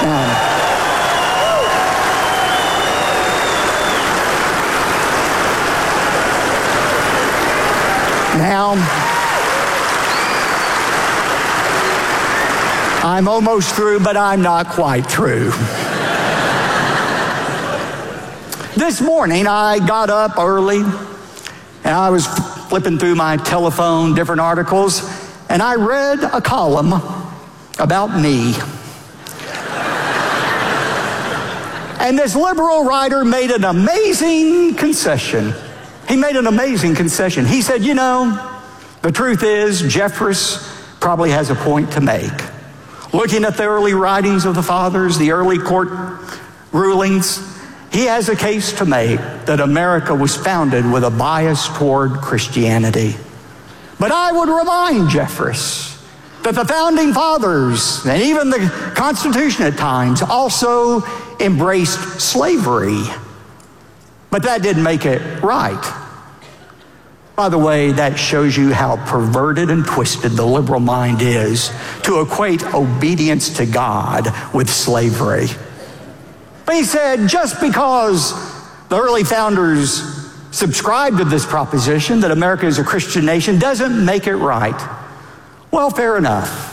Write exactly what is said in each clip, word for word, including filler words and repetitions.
Now, I'm almost through, but I'm not quite through. This morning, I got up early, and I was flipping through my telephone, different articles, and I read a column about me. And this liberal writer made an amazing concession. He made an amazing concession. He said, you know, the truth is, Jeffress probably has a point to make. Looking at the early writings of the fathers, the early court rulings, he has a case to make that America was founded with a bias toward Christianity. But I would remind Jeffress that the founding fathers, and even the Constitution at times, also embraced slavery. But that didn't make it right. By the way, that shows you how perverted and twisted the liberal mind is to equate obedience to God with slavery. But he said, just because the early founders subscribed to this proposition that America is a Christian nation doesn't make it right. Well, fair enough.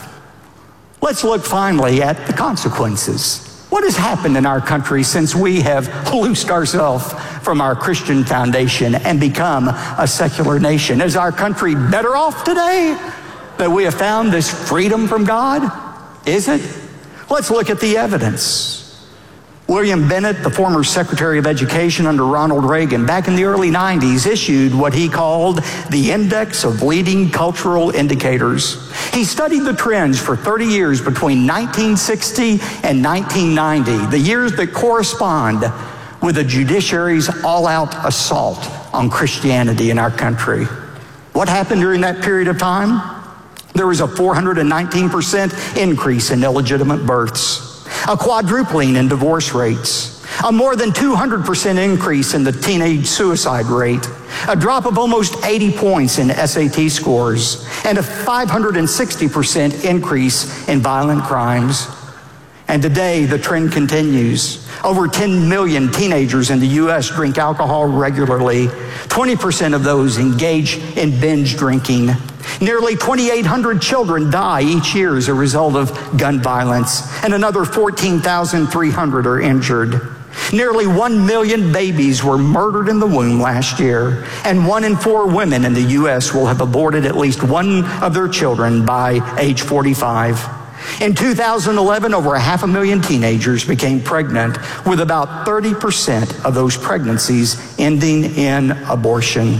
Let's look finally at the consequences. What has happened in our country since we have loosed ourselves from our Christian foundation and become a secular nation? Is our country better off today that we have found this freedom from God? Is it? Let's look at the evidence. William Bennett, the former Secretary of Education under Ronald Reagan, back in the early nineties, issued what he called the Index of Leading Cultural Indicators. He studied the trends for thirty years between nineteen sixty and nineteen ninety, the years that correspond with the judiciary's all-out assault on Christianity in our country. What happened during that period of time? There was a four hundred nineteen percent increase in illegitimate births, a quadrupling in divorce rates, a more than two hundred percent increase in the teenage suicide rate, a drop of almost eighty points in S A T scores, and a five hundred sixty percent increase in violent crimes. And today, the trend continues. Over ten million teenagers in the U S drink alcohol regularly. twenty percent of those engage in binge drinking. Nearly twenty-eight hundred children die each year as a result of gun violence, and another fourteen thousand three hundred are injured. Nearly one million babies were murdered in the womb last year, and one in four women in the U S will have aborted at least one of their children by age forty-five. In two thousand eleven, over a half a million teenagers became pregnant, with about thirty percent of those pregnancies ending in abortion.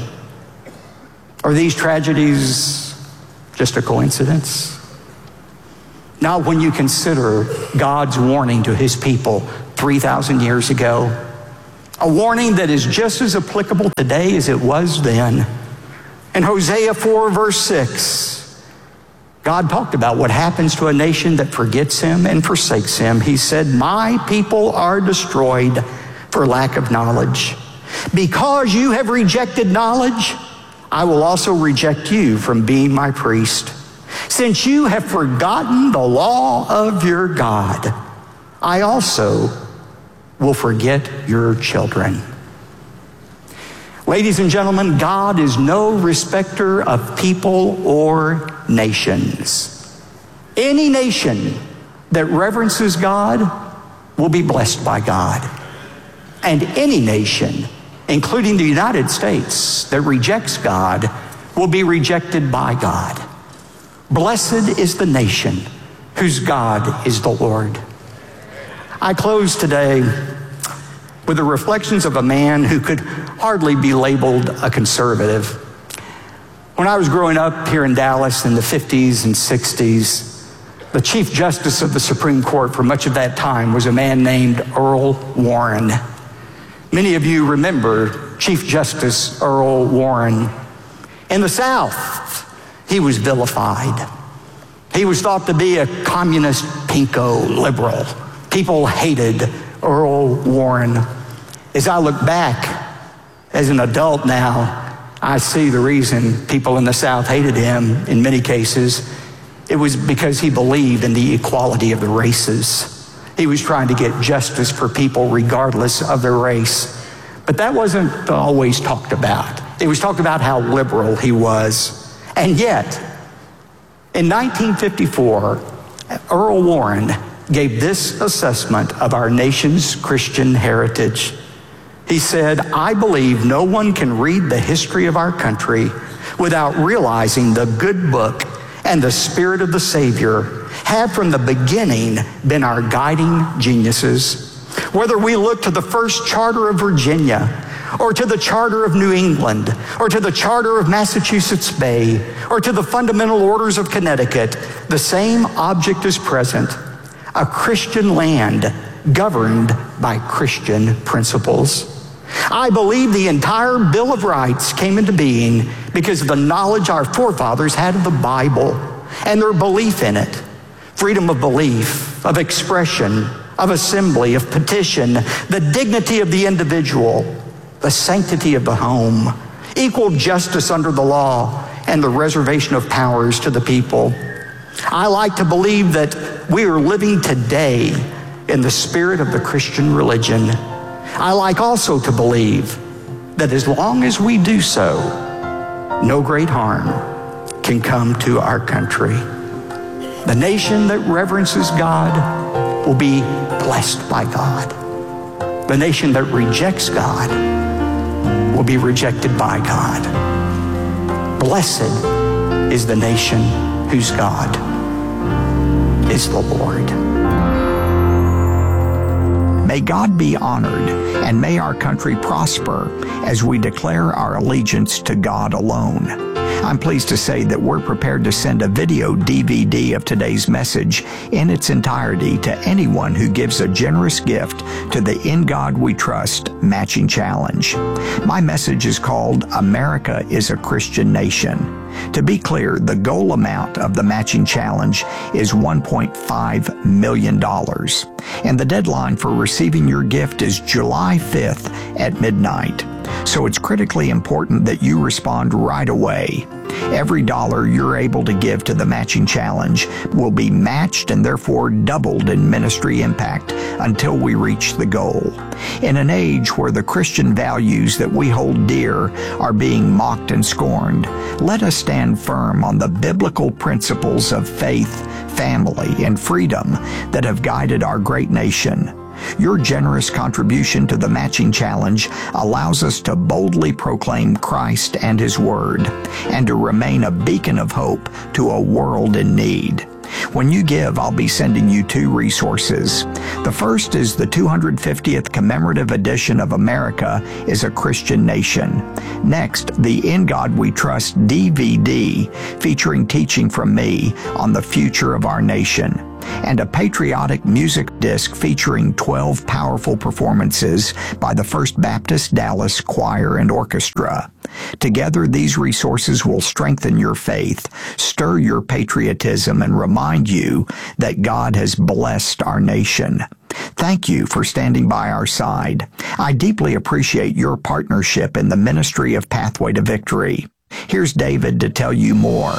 Are these tragedies just a coincidence? Now, when you consider God's warning to his people three thousand years ago, a warning that is just as applicable today as it was then. In Hosea four, verse six, God talked about what happens to a nation that forgets him and forsakes him. He said, "My people are destroyed for lack of knowledge. Because you have rejected knowledge, I will also reject you from being my priest. Since you have forgotten the law of your God, I also will forget your children." Ladies and gentlemen, God is no respecter of people or nations. Any nation that reverences God will be blessed by God. And any nation, including the United States, that rejects God will be rejected by God. Blessed is the nation whose God is the Lord. I close today with the reflections of a man who could hardly be labeled a conservative. When I was growing up here in Dallas in the fifties and sixties, the Chief Justice of the Supreme Court for much of that time was a man named Earl Warren. Many of you remember Chief Justice Earl Warren. In the South, he was vilified. He was thought to be a communist pinko liberal. People hated Earl Warren. As I look back as an adult now, I see the reason people in the South hated him in many cases. It was because he believed in the equality of the races. He was trying to get justice for people regardless of their race. But that wasn't always talked about. It was talked about how liberal he was. And yet, in nineteen fifty-four, Earl Warren gave this assessment of our nation's Christian heritage. He said, "I believe no one can read the history of our country without realizing the good book and the spirit of the Savior have from the beginning been our guiding geniuses. Whether we look to the first charter of Virginia, or to the charter of New England, or to the charter of Massachusetts Bay, or to the fundamental orders of Connecticut, the same object is present: a Christian land governed by Christian principles." I believe the entire Bill of Rights came into being because of the knowledge our forefathers had of the Bible and their belief in it. Freedom of belief, of expression, of assembly, of petition, the dignity of the individual, the sanctity of the home, equal justice under the law, and the reservation of powers to the people. I like to believe that we are living today in the spirit of the Christian religion. I like also to believe that as long as we do so, no great harm can come to our country. The nation that reverences God will be blessed by God. The nation that rejects God will be rejected by God. Blessed is the nation whose God is the Lord. May God be honored, and may our country prosper as we declare our allegiance to God alone. I'm pleased to say that we're prepared to send a video D V D of today's message in its entirety to anyone who gives a generous gift to the In God We Trust Matching Challenge. My message is called America is a Christian Nation. To be clear, the goal amount of the matching challenge is one point five million dollars. And the deadline for receiving your gift is July fifth at midnight. So it's critically important that you respond right away. Every dollar you're able to give to the matching challenge will be matched and therefore doubled in ministry impact until we reach the goal. In an age where the Christian values that we hold dear are being mocked and scorned, let us stand firm on the biblical principles of faith, family, and freedom that have guided our great nation. Your generous contribution to the matching challenge allows us to boldly proclaim Christ and His Word, and to remain a beacon of hope to a world in need. When you give, I'll be sending you two resources. The first is the two hundred fiftieth commemorative edition of America is a Christian Nation. Next, the In God We Trust D V D featuring teaching from me on the future of our nation, and a patriotic music disc featuring twelve powerful performances by the First Baptist Dallas Choir and Orchestra. Together, these resources will strengthen your faith, stir your patriotism, and remind you that God has blessed our nation. Thank you for standing by our side. I deeply appreciate your partnership in the ministry of Pathway to Victory. Here's David to tell you more.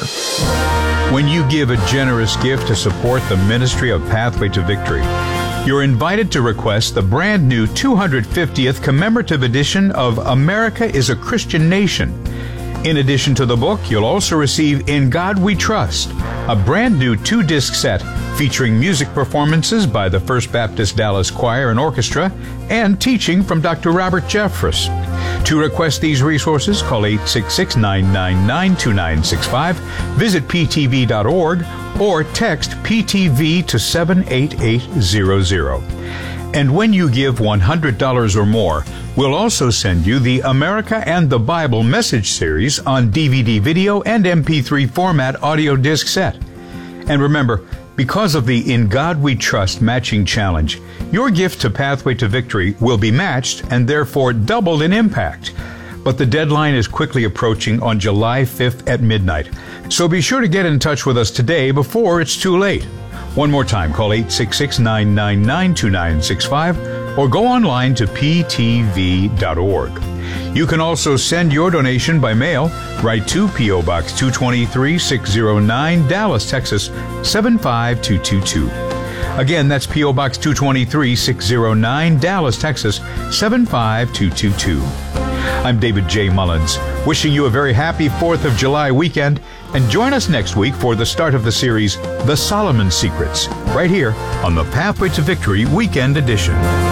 When you give a generous gift to support the ministry of Pathway to Victory, you're invited to request the brand new two hundred fiftieth commemorative edition of America is a Christian Nation. In addition to the book, you'll also receive In God We Trust, a brand new two-disc set featuring music performances by the First Baptist Dallas Choir and Orchestra and teaching from Doctor Robert Jeffress. To request these resources, call eight six six, nine nine nine, two nine six five, visit p t v dot org, or text P T V to seven eight eight zero zero. And when you give one hundred dollars or more, we'll also send you the America and the Bible message series on D V D video and M P three format audio disc set. And remember, because of the In God We Trust matching challenge, your gift to Pathway to Victory will be matched and therefore doubled in impact. But the deadline is quickly approaching on July fifth at midnight. So be sure to get in touch with us today before it's too late. One more time, call eight six six, nine nine nine, two nine six five or go online to p t v dot org. You can also send your donation by mail. Write to P O Box two twenty-three, six oh nine, Dallas, Texas, seven five two two two. Again, that's P O. Box two twenty-three, six oh nine, Dallas, Texas, seven five two two two. I'm David J. Mullins, wishing you a very happy fourth of July weekend, and join us next week for the start of the series, The Solomon Secrets, right here on the Pathway to Victory Weekend Edition.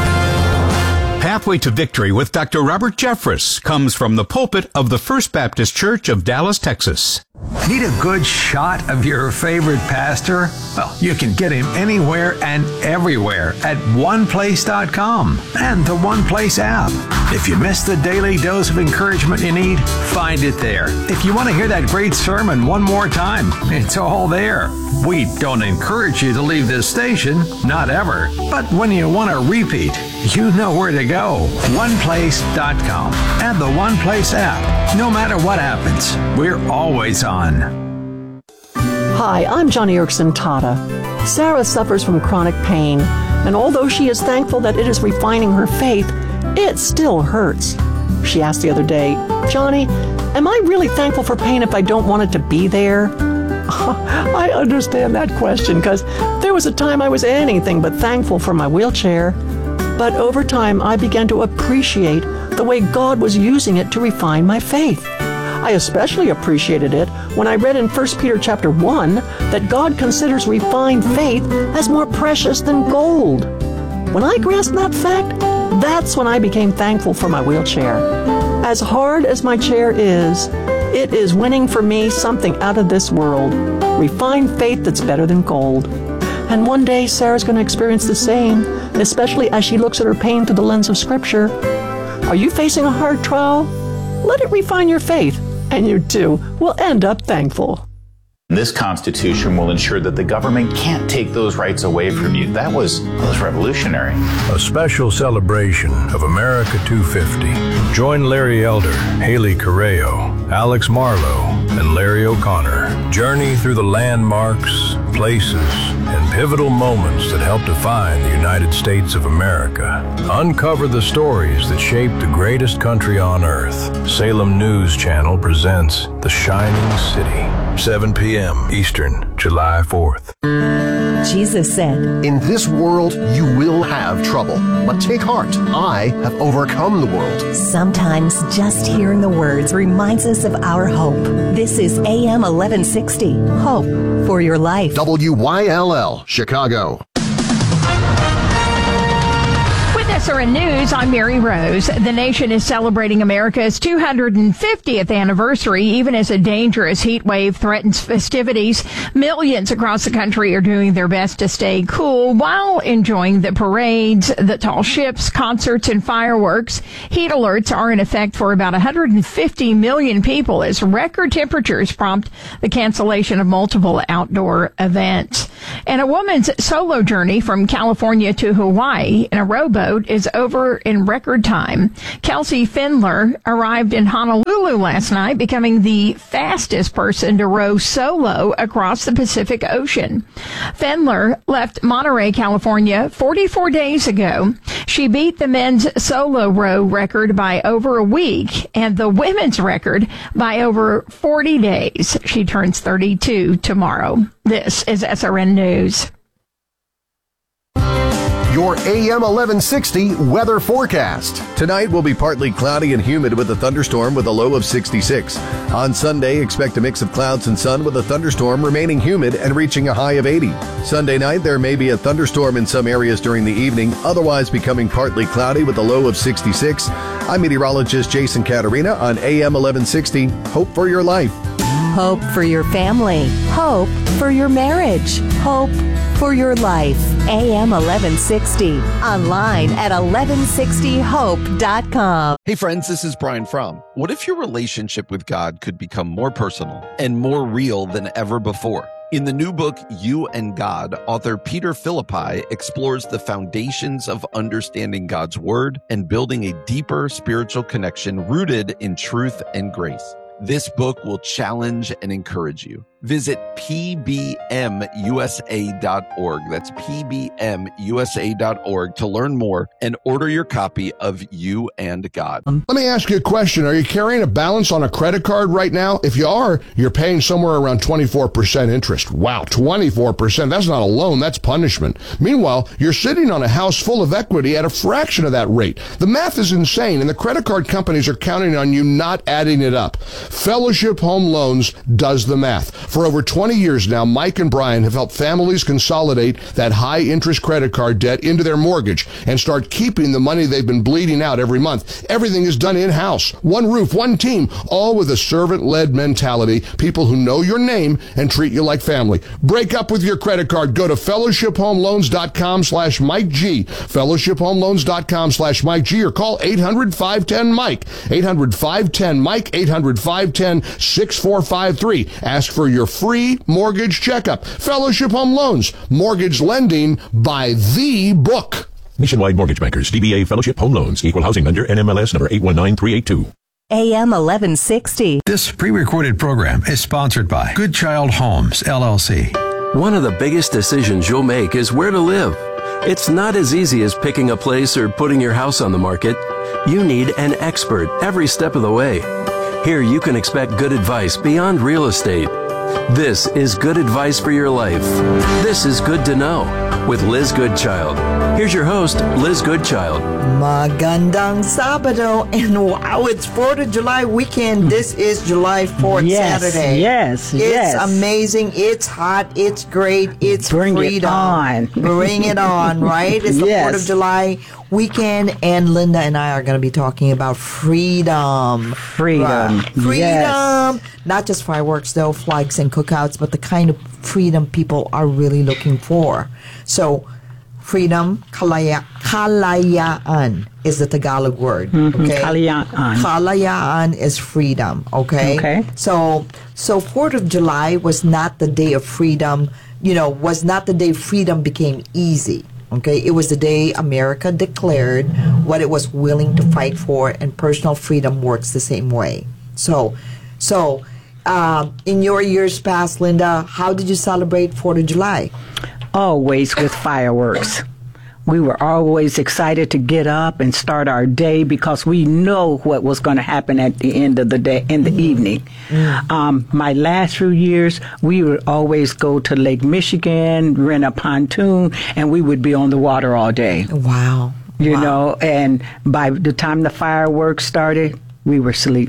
Pathway to Victory with Doctor Robert Jeffress comes from the pulpit of the First Baptist Church of Dallas, Texas. Need a good shot of your favorite pastor? Well, you can get him anywhere and everywhere at one place dot com and the One Place app. If you missed the daily dose of encouragement you need, find it there. If you want to hear that great sermon one more time, it's all there. We don't encourage you to leave this station, not ever. But when you want to repeat, you know where to go. one place dot com and the One Place app. No matter what happens, we're always on. Hi, I'm Johnny Erickson Tata. Sarah suffers from chronic pain, and although she is thankful that it is refining her faith, it still hurts. She asked the other day, Johnny, am I really thankful for pain if I don't want it to be there? I understand that question, because there was a time I was anything but thankful for my wheelchair. But over time, I began to appreciate the way God was using it to refine my faith. I especially appreciated it when I read in First Peter chapter one that God considers refined faith as more precious than gold. When I grasped that fact, that's when I became thankful for my wheelchair. As hard as my chair is, it is winning for me something out of this world, refined faith that's better than gold. And one day, Sarah's going to experience the same, especially as she looks at her pain through the lens of Scripture. Are you facing a hard trial? Let it refine your faith, and you too will end up thankful. This Constitution will ensure that the government can't take those rights away from you. That was, that was revolutionary. A special celebration of America two fifty. Join Larry Elder, Haley Correo, Alex Marlowe, and Larry O'Connor. Journey through the landmarks, places, and pivotal moments that help define the United States of America. Uncover the stories that shaped the greatest country on earth. Salem News Channel presents The Shining City, seven p.m. Eastern, July fourth. Jesus said, "In this world you will have trouble, but take heart. I have overcome the world." Sometimes just hearing the words reminds us of our hope. This is A M eleven sixty, Hope for Your Life. W Y L L, Chicago. S R N News, I'm Mary Rose. The nation is celebrating America's two hundred fiftieth anniversary, even as a dangerous heat wave threatens festivities. Millions across the country are doing their best to stay cool while enjoying the parades, the tall ships, concerts, and fireworks. Heat alerts are in effect for about one hundred fifty million people as record temperatures prompt the cancellation of multiple outdoor events. And a woman's solo journey from California to Hawaii in a rowboat is over in record time. Kelsey Fendler arrived in Honolulu last night, becoming the fastest person to row solo across the Pacific Ocean. Fendler left Monterey, California forty-four days ago. She beat the men's solo row record by over a week and the women's record by over forty days. She turns thirty-two tomorrow. This is S R N News. Your A M eleven sixty weather forecast. Tonight will be partly cloudy and humid with a thunderstorm with a low of sixty-six. On Sunday, expect a mix of clouds and sun with a thunderstorm remaining humid and reaching a high of eighty. Sunday night, there may be a thunderstorm in some areas during the evening, otherwise becoming partly cloudy with a low of sixty-six. I'm meteorologist Jason Caterina on A M eleven sixty. Hope for your life. Hope for your family. Hope for your marriage. Hope for your life. A M eleven sixty. Online at eleven sixty hope dot com. Hey friends, this is Brian Fromm. What if your relationship with God could become more personal and more real than ever before? In the new book, You and God, author Peter Philippi explores the foundations of understanding God's Word and building a deeper spiritual connection rooted in truth and grace. This book will challenge and encourage you. Visit P B M U S A dot org. That's P B M U S A dot org to learn more and order your copy of You and God. Let me ask you a question. Are you carrying a balance on a credit card right now? If you are, you're paying somewhere around twenty-four percent interest. Wow, twenty-four percent. That's not a loan, that's punishment. Meanwhile, you're sitting on a house full of equity at a fraction of that rate. The math is insane, and the credit card companies are counting on you not adding it up. Fellowship Home Loans does the math. For over twenty years now, Mike and Brian have helped families consolidate that high-interest credit card debt into their mortgage and start keeping the money they've been bleeding out every month. Everything is done in-house. One roof, one team, all with a servant-led mentality, people who know your name and treat you like family. Break up with your credit card. Go to fellowship home loans dot com slash Mike G, fellowship home loans dot com slash Mike G, or call eight hundred, five one zero, Mike, eight hundred, five one zero, Mike, eight hundred, five one zero, six four five three. Ask for your free mortgage checkup. Fellowship Home Loans, mortgage lending by the book. Nationwide Mortgage Bankers, D B A Fellowship Home Loans, Equal Housing Lender, N M L S number eight one nine three eight two. A M eleven sixty. This pre-recorded program is sponsored by Good Child Homes, L L C. One of the biggest decisions you'll make is where to live. It's not as easy as picking a place or putting your house on the market. You need an expert every step of the way. Here you can expect good advice beyond real estate. This is good advice for your life. This is Good to Know with Liz Goodchild. Here's your host, Liz Goodchild. Magandang Sabado, and wow, it's fourth of July weekend. This is July fourth, yes, Saturday. Yes, it's yes. It's amazing. It's hot. It's great. It's Bring freedom. it on. Bring it on, right? It's the yes. fourth of July weekend, and Linda and I are going to be talking about freedom. Freedom. Right. Freedom. Yes. Not just fireworks, though, flags and cookouts, but the kind of freedom people are really looking for. So, freedom, kalaya, kalayaan is the Tagalog word. Mm-hmm. Okay, Kalayaan. Kalayaan is freedom. Okay. Okay. So, so fourth of July was not the day of freedom. You know, was not the day freedom became easy. Okay, it was the day America declared what it was willing to fight for, and personal freedom works the same way. So, so. Uh, in your years past, Linda, how did you celebrate fourth of July? Always with fireworks. We were always excited to get up and start our day because we know what was going to happen at the end of the day, in the mm. evening. Mm. Um, my last few years, we would always go to Lake Michigan, rent a pontoon, and we would be on the water all day. Wow. You wow. know, and by the time the fireworks started, we were asleep.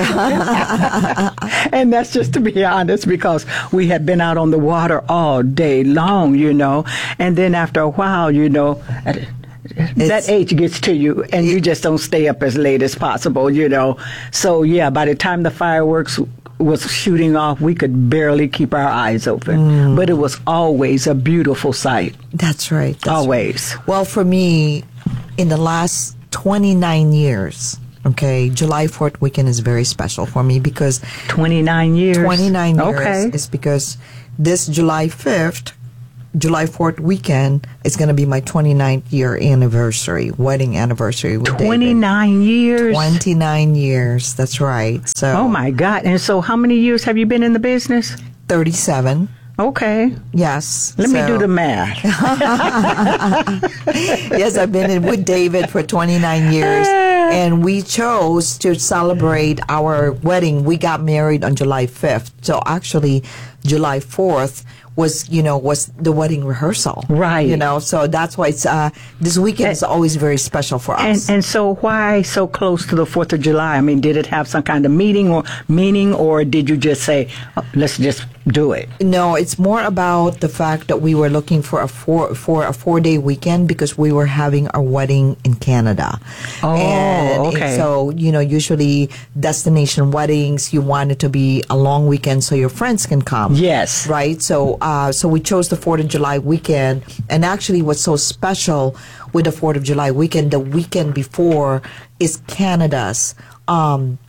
And that's just to be honest, because we had been out on the water all day long, you know, and then after a while, you know, it's, that age gets to you and you just don't stay up as late as possible, you know. So yeah, by the time the fireworks was shooting off, we could barely keep our eyes open. Mm. But it was always a beautiful sight. That's right. That's always. Right. Well, for me, in the last twenty-nine years, okay, July fourth weekend is very special for me because twenty-nine years. twenty-nine years okay. is because this July fifth, July fourth weekend is going to be my twenty-ninth year anniversary, wedding anniversary with twenty-nine David. years? twenty-nine years, that's right. So. Oh my God. And so how many years have you been in the business? thirty-seven. Okay. Yes. Let so. me do the math. Yes, I've been in with David for twenty-nine years, and we chose to celebrate our wedding. We got married on July fifth. So actually, July fourth was, you know, was the wedding rehearsal. Right. You know, so that's why it's, uh, this weekend is always very special for us. And, and so why so close to the fourth of July? I mean, did it have some kind of meeting or meaning, or did you just say, oh, let's just do it? No, it's more about the fact that we were looking for a four, for a four day weekend because we were having our wedding in Canada. Oh, and okay. So, you know, usually destination weddings, you want it to be a long weekend so your friends can come. Yes. Right? So, Uh, so we chose the fourth of July weekend. And actually what's so special with the fourth of July weekend, the weekend before is Canada's um,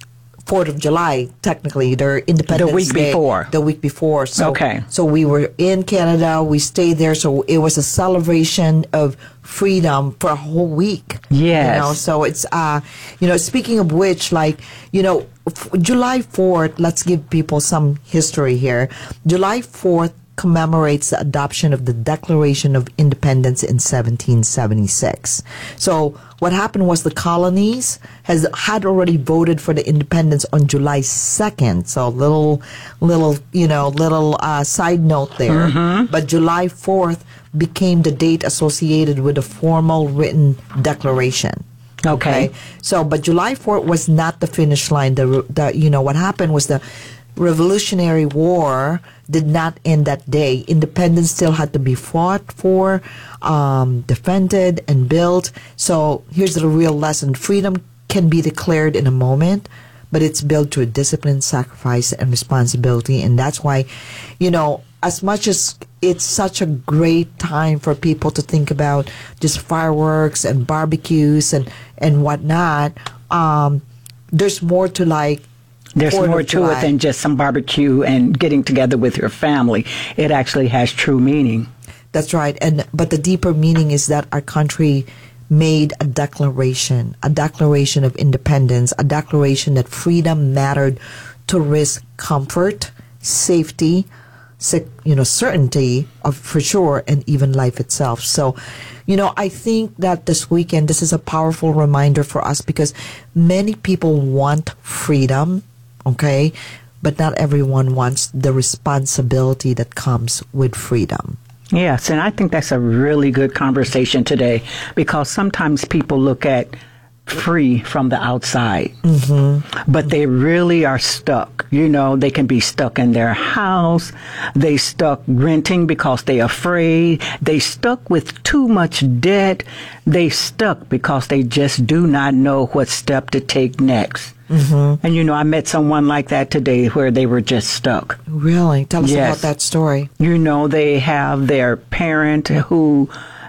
Fourth of July, technically, their Independence The week Day, before. The week before. So, Okay. So we were in Canada. We stayed there. So it was a celebration of freedom for a whole week. Yes. You know, so it's, uh, you know, speaking of which, like, you know, f- July fourth, let's give people some history here. July fourth commemorates the adoption of the Declaration of Independence in seventeen seventy-six. So what happened was the colonies has had already voted for the independence on July second. So little, little, you know, little uh, side note there. Mhm. But July fourth became the date associated with a formal written declaration. Okay. So, but July fourth was not the finish line. The, the you know, what happened was the Revolutionary War did not end that day. Independence still had to be fought for, um, defended, and built. So here's the real lesson. Freedom can be declared in a moment, but it's built through discipline, sacrifice, and responsibility. And that's why, you know, as much as it's such a great time for people to think about just fireworks and barbecues and, and whatnot, um, there's more to like There's Fourth more of to July. it than just some barbecue and getting together with your family. It actually has true meaning. That's right. And but the deeper meaning is that our country made a declaration, a declaration of independence, a declaration that freedom mattered to risk comfort, safety, sec, you know, certainty of for sure, and even life itself. So, you know, I think that this weekend, this is a powerful reminder for us because many people want freedom, okay, but not everyone wants the responsibility that comes with freedom. Yes, and I think that's a really good conversation today because sometimes people look at free from the outside, mm-hmm. but they really are stuck. You know, they can be stuck in their house. They stuck renting because they're afraid. They stuck with too much debt. They stuck because they just do not know what step to take next. Mm-hmm. And, you know, I met someone like that today where they were just stuck. Really? Tell us Yes. about that story. You know, they have their parent who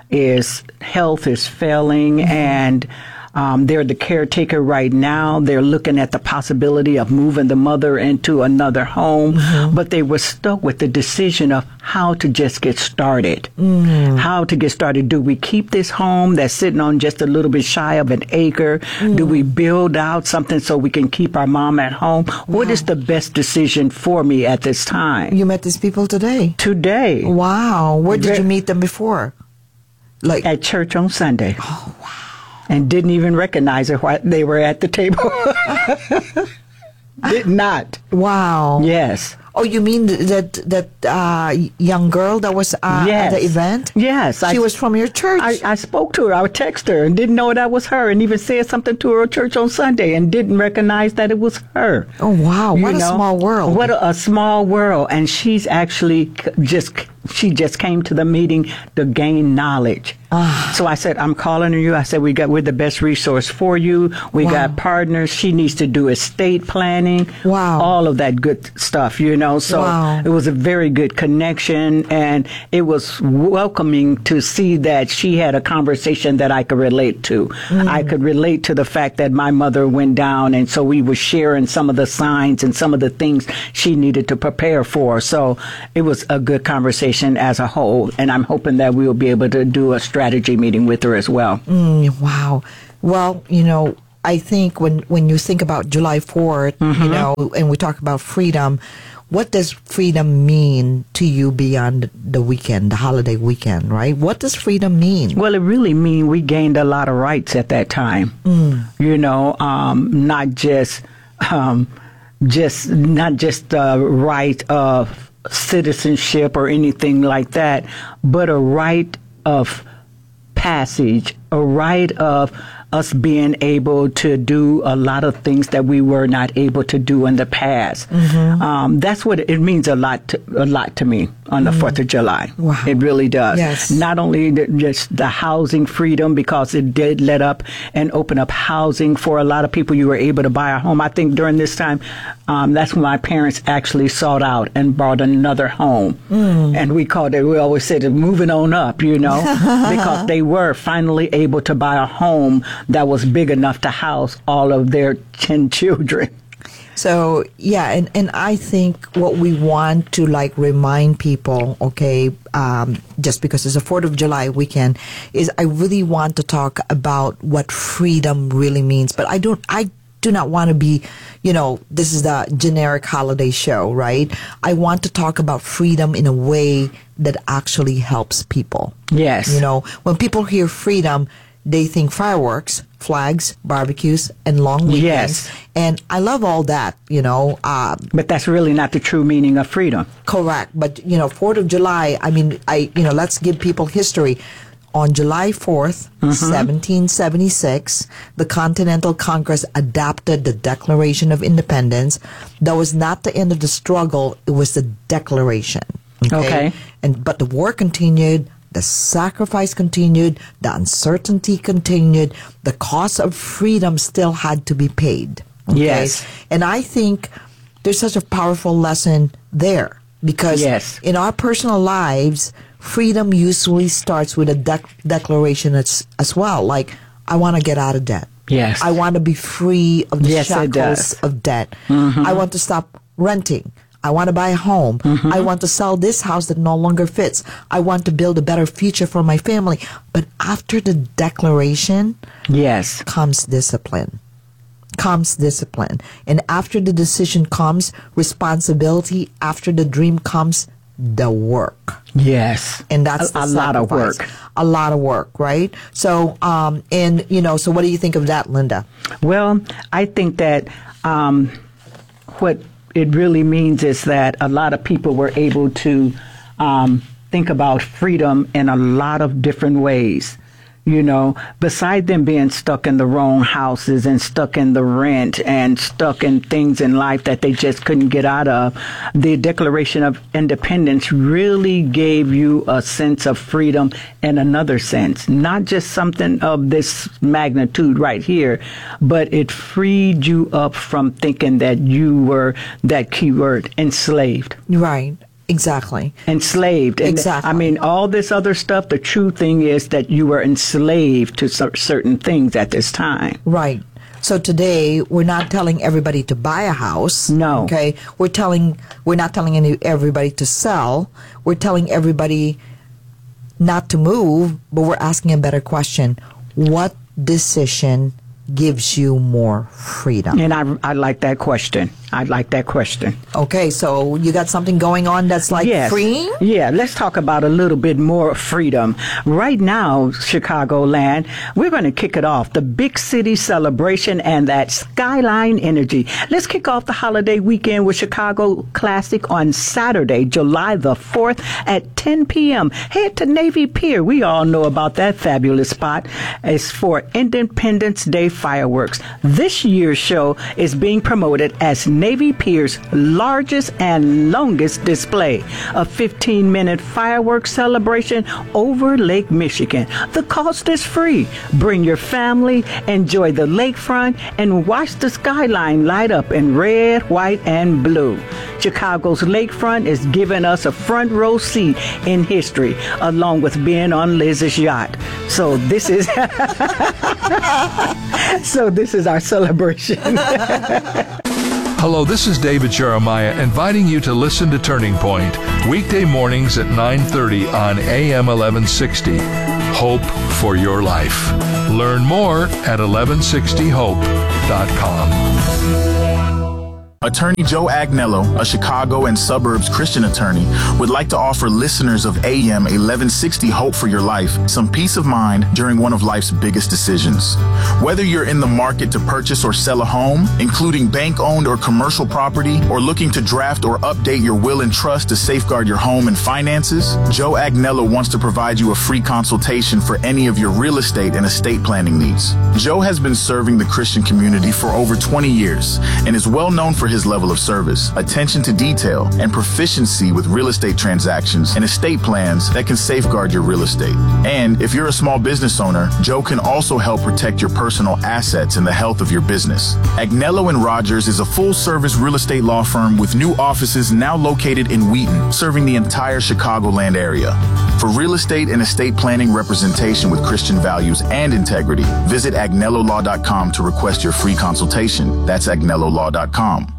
is health is failing Mm-hmm. and um, they're the caretaker right now. They're looking at the possibility of moving the mother into another home, Mm-hmm. but they were stuck with the decision of how to just get started. Mm. How to get started. Do we keep this home that's sitting on just a little bit shy of an acre? Mm. Do we build out something so we can keep our mom at home? What is the best decision for me at this time? You met these people today? Today. Wow. Where did you meet them before? Like at church on Sunday. Oh, wow. And didn't even recognize it while they were at the table. Did not. Wow. Yes. Oh, you mean that that uh, young girl that was uh, Yes. at the event? Yes. She was from your church. I, I spoke to her. I would text her and didn't know that was her and even said something to her at church on Sunday and didn't recognize that it was her. Oh, wow. You What a know? small world. What a, a small world. And she's actually c- just, she just came to the meeting to gain knowledge. Ah. So I said, I'm calling you. I said, we got, we're the best resource for you. We Wow. got partners. She needs to do estate planning. Wow. All of that good stuff, you know. So Wow. it was a very good connection and it was welcoming to see that she had a conversation that I could relate to. Mm. I could relate to the fact that my mother went down and so we were sharing some of the signs and some of the things she needed to prepare for. So it was a good conversation as a whole and I'm hoping that we will be able to do a strategy meeting with her as well. Mm, wow. Well, you know, I think when, when you think about July fourth, Mm-hmm. you know, and we talk about freedom, what does freedom mean to you beyond the weekend, the holiday weekend, right? What does freedom mean? Well, it really means we gained a lot of rights at that time. Mm. You know, um, not just, um, just not just the right of citizenship or anything like that, but a right of passage, a right of us being able to do a lot of things that we were not able to do in the past. Mm-hmm. Um, that's what it means a lot to, a lot to me on the Mm. fourth of July. Wow. It really does. Yes. Not only the, just the housing freedom, because it did let up and open up housing for a lot of people. You were able to buy a home. I think during this time, um, that's when my parents actually sought out and bought another home. Mm. And we called it, we always said, moving on up, you know, because they were finally able to buy a home that was big enough to house all of their ten children. So, yeah, and, and I think what we want to like remind people, okay, um, just because it's a fourth of July weekend, is I really want to talk about what freedom really means. But I don't, I do not want to be, you know, this is the generic holiday show, right? I want to talk about freedom in a way that actually helps people. Yes. You know, when people hear freedom, they think fireworks, flags, barbecues, and long weekends. Yes. And I love all that, you know. Uh, but that's really not the true meaning of freedom. Correct. But, you know, fourth of July, I mean, I, you know, let's give people history. On July fourth, mm-hmm. seventeen seventy-six, the Continental Congress adopted the Declaration of Independence. That was not the end of the struggle. It was the declaration. Okay. okay. And, but the war continued. The sacrifice continued, the uncertainty continued, the cost of freedom still had to be paid. Okay? Yes. And I think there's such a powerful lesson there because yes. in our personal lives, freedom usually starts with a dec- declaration as, as well. Like, I want to get out of debt. Yes. I want to be free of the yes, shackles of debt. Mm-hmm. I want to stop renting. I want to buy a home. Mm-hmm. I want to sell this house that no longer fits. I want to build a better future for my family. But after the declaration, yes, comes discipline. Comes discipline. And after the decision comes responsibility. After the dream comes the work. Yes. And that's a, the a lot of work. A lot of work, right? So, um, and, you know, so what do you think of that, Linda? Well, I think that um, what it really means is that a lot of people were able to um, think about freedom in a lot of different ways. You know, beside them being stuck in the wrong houses and stuck in the rent and stuck in things in life that they just couldn't get out of, the Declaration of Independence really gave you a sense of freedom in another sense, not just something of this magnitude right here, but it freed you up from thinking that you were, that keyword, enslaved. Right. Exactly. Enslaved. And exactly. I mean, all this other stuff, the true thing is that you were enslaved to certain things at this time. Right. So today, we're not telling everybody to buy a house. No. Okay. We're telling, we're not telling any, everybody to sell. We're telling everybody not to move, but we're asking a better question. What decision gives you more freedom? And I, I like that question. I like that question. Okay, so you got something going on that's like yes. freeing? Yeah, let's talk about a little bit more freedom. Right now, Chicagoland, we're going to kick it off. The big city celebration and that skyline energy. Let's kick off the holiday weekend with Chicago Classic on Saturday, July the fourth at ten p.m. Head to Navy Pier. We all know about that fabulous spot. It's for Independence Day fireworks. This year's show is being promoted as Navy Pier's largest and longest display, a fifteen-minute fireworks celebration over Lake Michigan. The cost is free. Bring your family, enjoy the lakefront, and watch the skyline light up in red, white, and blue. Chicago's lakefront is giving us a front row seat in history, along with being on Liz's yacht. So this is so this is our celebration. Hello, this is David Jeremiah, inviting you to listen to Turning Point, weekday mornings at nine thirty on A M eleven sixty. Hope for your life. Learn more at eleven sixty hope dot com. Attorney Joe Agnello, a Chicago and suburbs Christian attorney, would like to offer listeners of A M eleven sixty Hope for Your Life some peace of mind during one of life's biggest decisions. Whether you're in the market to purchase or sell a home, including bank-owned or commercial property, or looking to draft or update your will and trust to safeguard your home and finances, Joe Agnello wants to provide you a free consultation for any of your real estate and estate planning needs. Joe has been serving the Christian community for over twenty years and is well known for his his level of service, attention to detail, and proficiency with real estate transactions and estate plans that can safeguard your real estate. And if you're a small business owner, Joe can also help protect your personal assets and the health of your business. Agnello and Rogers is a full-service real estate law firm with new offices now located in Wheaton, serving the entire Chicagoland area. For real estate and estate planning representation with Christian values and integrity, visit agnello law dot com to request your free consultation. That's agnello law dot com.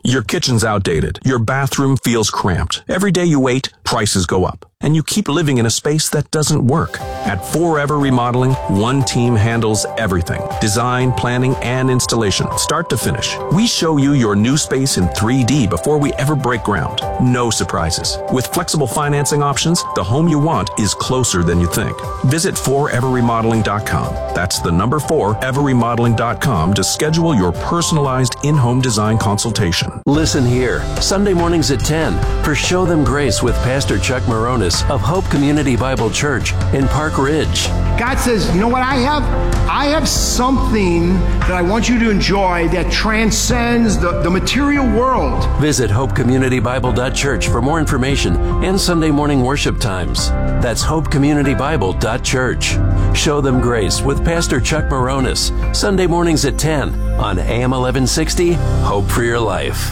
Your kitchen's outdated. Your bathroom feels cramped. Every day you wait, prices go up. And you keep living in a space that doesn't work. At Forever Remodeling, one team handles everything. Design, planning, and installation, start to finish. We show you your new space in three D before we ever break ground. No surprises. With flexible financing options, the home you want is closer than you think. Visit forever remodeling dot com. That's the number forever remodeling dot com to schedule your personalized in-home design consultation. Listen here, Sunday mornings at ten for Show Them Grace with Pastor Chuck Moronis of Hope Community Bible Church in Park Ridge. God says, you know what I have? I have something that I want you to enjoy that transcends the, the material world. Visit hope community bible dot church for more information and Sunday morning worship times. That's hope community bible dot church. Show Them Grace with Pastor Chuck Moronis, Sunday mornings at ten on A M eleven sixty, Hope for Your Life.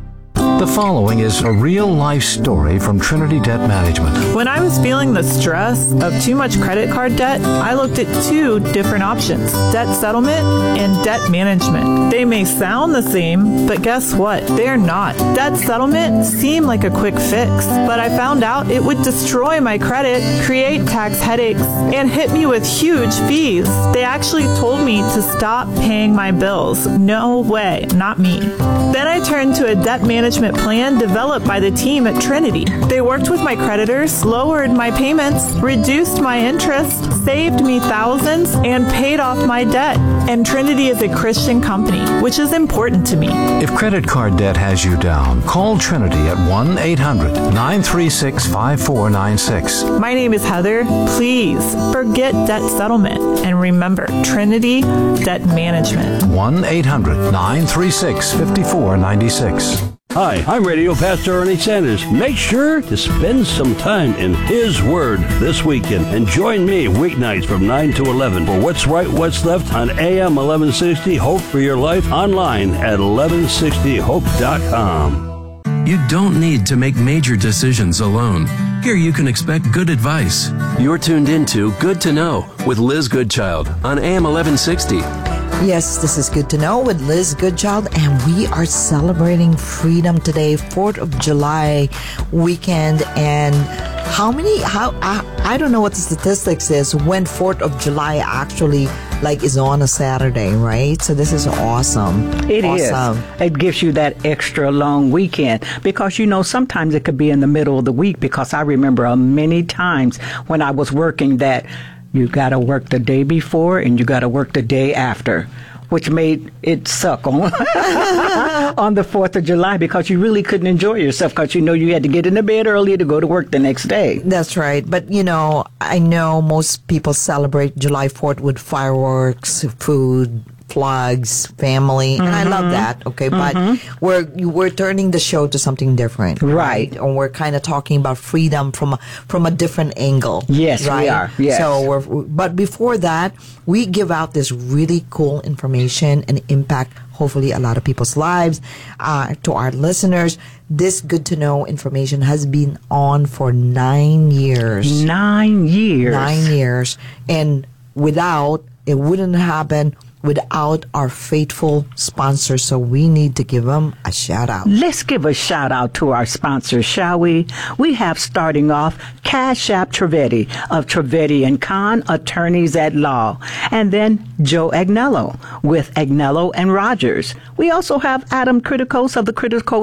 The following is a real-life story from Trinity Debt Management. When I was feeling the stress of too much credit card debt, I looked at two different options, debt settlement and debt management. They may sound the same, but guess what? They're not. Debt settlement seemed like a quick fix, but I found out it would destroy my credit, create tax headaches, and hit me with huge fees. They actually told me to stop paying my bills. No way, not me. Then I turned to a debt management plan developed by the team at Trinity. They worked with my creditors, lowered my payments, reduced my interest, saved me thousands, and paid off my debt. And Trinity is a Christian company, which is important to me. If credit card debt has you down, call Trinity at one eight hundred nine three six five four nine six. My name is Heather. Please forget debt settlement and remember Trinity Debt Management. one eight hundred nine three six five four nine six. Hi, I'm Radio Pastor Ernie Sanders. Make sure to spend some time in His Word this weekend and join me weeknights from nine to eleven for What's Right, What's Left on A M eleven sixty Hope for Your Life, online at eleven sixty hope dot com. You don't need to make major decisions alone. Here you can expect good advice. You're tuned into Good to Know with Liz Goodchild on A M eleven sixty. Yes, this is Good to Know with Liz Goodchild, and we are celebrating freedom today, fourth of July weekend. And how many, how, I, I don't know what the statistics is when fourth of July actually like is on a Saturday, right? So this is awesome. It awesome. is. It gives you that extra long weekend because, you know, sometimes it could be in the middle of the week, because I remember uh, many times when I was working that you got to work the day before and you got to work the day after, which made it suck on on the fourth of July because you really couldn't enjoy yourself because, you know, you had to get into bed early to go to work the next day. That's right. But, you know, I know most people celebrate July fourth with fireworks, food, flags, family, and mm-hmm. I love that, okay? Mm-hmm. But we're we're turning the show to something different, right? right? And we're kind of talking about freedom from a, from a different angle. Yes, right? we are. Yes. So we're, but before that, we give out this really cool information and impact, hopefully, a lot of people's lives. Uh, to our listeners, this Good to Know information has been on for nine years. Nine years. Nine years. And without, it wouldn't happen without our faithful sponsors, so we need to give them a shout out. Let's give a shout out to our sponsors, shall we? We have, starting off, Cash App Trivedi of Trivedi and Kahn, attorneys at law, and then Joe Agnello with Agnello and Rogers. We also have Adam Criticos of the Criticos